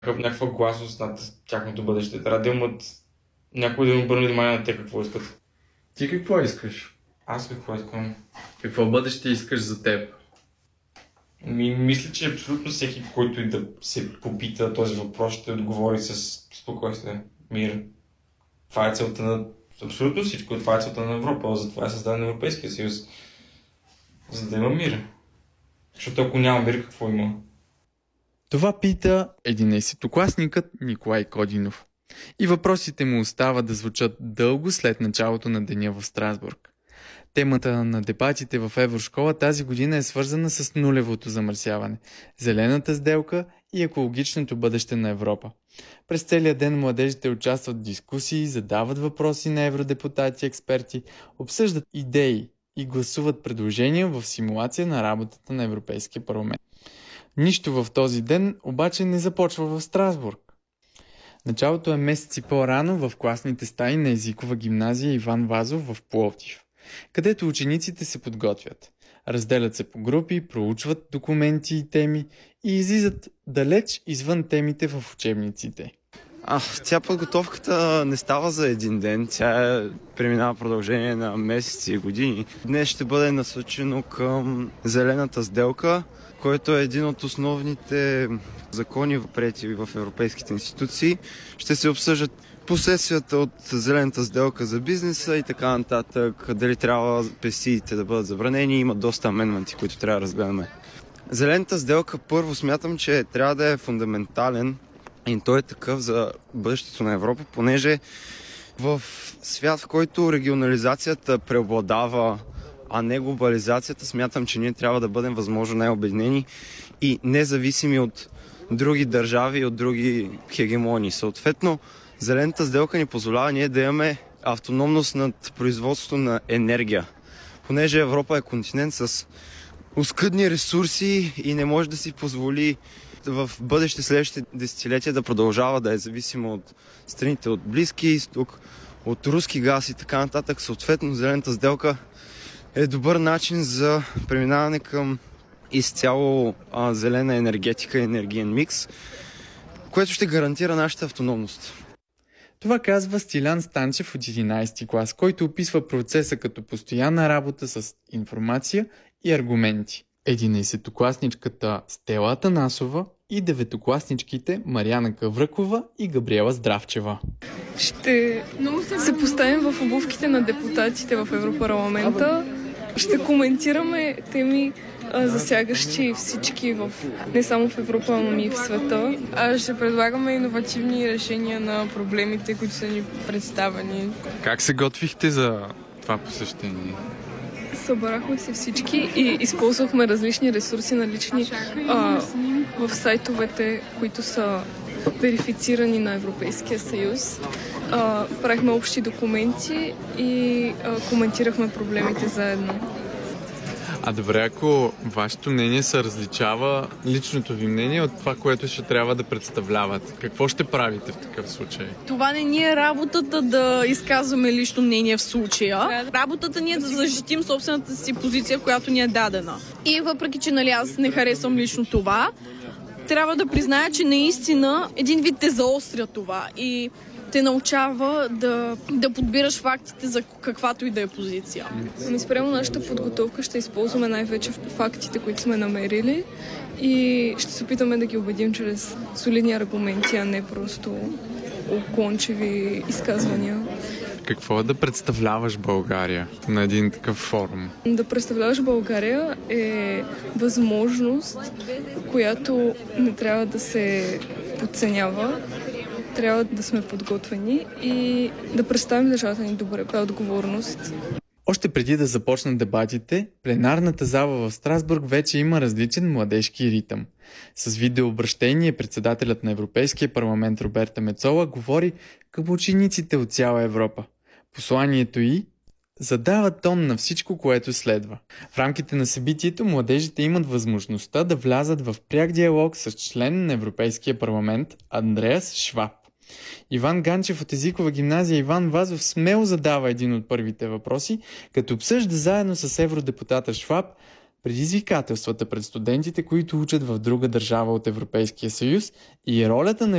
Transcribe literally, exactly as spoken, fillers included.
някаква гласност над тяхното бъдеще. Трябва да имат някой да им обърне внимание на те какво искат. Ти какво искаш? Аз какво искам? Какво бъдеще искаш за теб? Ми, мисля, че абсолютно всеки, който и да се попита този въпрос, ще отговори с спокойствие, мир. Това е целта на абсолютно всичко. Това е целта на Европа. Затова е създаден Европейския съюз. За да има мир. Защото ако няма мир, какво има? Това пита единайсетокласникът Николай Кодинов. И въпросите му остава да звучат дълго след началото на деня в Страсбург. Темата на дебатите в Еврошкола тази година е свързана с нулевото замърсяване, зелената сделка и екологичното бъдеще на Европа. През целия ден младежите участват в дискусии, задават въпроси на евродепутати и експерти, обсъждат идеи и гласуват предложения в симулация на работата на Европейския парламент. Нищо в този ден обаче не започва в Страсбург. Началото е месеци по-рано в класните стаи на езикова гимназия Иван Вазов в Пловдив, където учениците се подготвят. Разделят се по групи, проучват документи и теми и излизат далеч извън темите в учебниците. А, тя подготовката не става за един ден, тя е, преминава продължение на месеци и години. Днес ще бъде насочено към зелената сделка, който е един от основните закони, приети в европейските институции. Ще се обсъждат последствията от зелената сделка за бизнеса и така нататък, дали трябва пестицидите да бъдат забранени. Има доста аменменти, които трябва да разгледаме. Зелената сделка първо смятам, че трябва да е фундаментален и той е такъв за бъдещето на Европа, понеже в свят, в който регионализацията преобладава, а не глобализацията, смятам, че ние трябва да бъдем възможно най-обединени и независими от други държави и от други хегемонии. Съответно, зелената сделка ни позволява ние да имаме автономност над производството на енергия, понеже Европа е континент с оскъдни ресурси и не може да си позволи в бъдеще следващите десетилетия да продължава да е зависимо от страните от Близкия изток, от руски газ и така нататък. Съответно, зелената сделка е добър начин за преминаване към изцяло а, зелена енергетика и енергиен микс, което ще гарантира нашата автономност. Това казва Стилян Станчев от единайсети клас, който описва процеса като постоянна работа с информация и аргументи. единайсетокласничката Стела Атанасова и деветокласничките Мариана Кавръкова и Габриела Здравчева. Ще се поставим в обувките на депутатите в Европарламента. Ще коментираме теми, засягащи всички, в, не само в Европа, но и в света. А ще предлагаме иновативни решения на проблемите, които са ни представени. Как се готвихте за това посещение? Събрахме се всички и използвахме различни ресурси налични а, в сайтовете, които са верифицирани на Европейския съюз. А, правихме общи документи и а, коментирахме проблемите заедно. А добре, ако вашето мнение се различава, личното ви мнение от това, което ще трябва да представлявате, какво ще правите в такъв случай? Това не ни е работата да изказваме лично мнение в случая. Работата ни е да защитим собствената си позиция, която ни е дадена. И въпреки, че нали, аз не харесвам лично това, трябва да призная, че наистина един вид те заостря това и те научава да, да подбираш фактите за каквато и да е позиция. Ами спрямо нашата подготовка ще използваме най-вече фактите, които сме намерили и ще се опитаме да ги убедим чрез солидни аргументи, а не просто уклончиви изказвания. Какво е да представляваш България на един такъв форум? Да представляваш България е възможност, която не трябва да се подценява. Трябва да сме подготвени и да представим държавата ни добре, по отговорност. Още преди да започнат дебатите, пленарната зала в Страсбург вече има различен младежки ритъм. С видеообращение председателят на Европейския парламент Роберта Мецола говори към учениците от цяла Европа. Посланието й задава тон на всичко, което следва. В рамките на събитието младежите имат възможността да влязат в пряк диалог с член на Европейския парламент Андреас Шваб. Иван Ганчев от езикова гимназия Иван Вазов смело задава един от първите въпроси, като обсъжда заедно с евродепутата Шваб предизвикателствата пред студентите, които учат в друга държава от Европейския съюз и ролята на